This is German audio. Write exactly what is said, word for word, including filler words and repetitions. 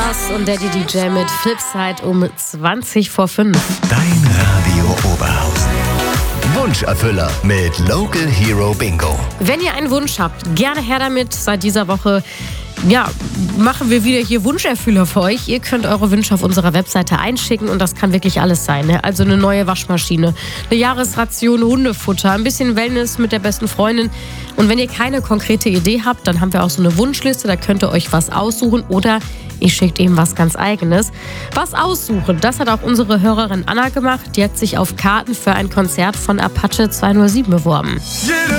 Ross und Daddy D J mit Flipside um zwanzig vor fünf. Dein Radio Oberhausen. Wunscherfüller mit Local Hero Bingo. Wenn ihr einen Wunsch habt, gerne her damit. Seit dieser Woche ja, machen wir wieder hier Wunscherfüller für euch. Ihr könnt eure Wünsche auf unserer Webseite einschicken und das kann wirklich alles sein. Ne? Also eine neue Waschmaschine, eine Jahresration Hundefutter, ein bisschen Wellness mit der besten Freundin. Und wenn ihr keine konkrete Idee habt, dann haben wir auch so eine Wunschliste, da könnt ihr euch was aussuchen oder ihr schickt eben was ganz Eigenes. Was aussuchen, das hat auch unsere Hörerin Anna gemacht. Die hat sich auf Karten für ein Konzert von Apache zwei null sieben beworben.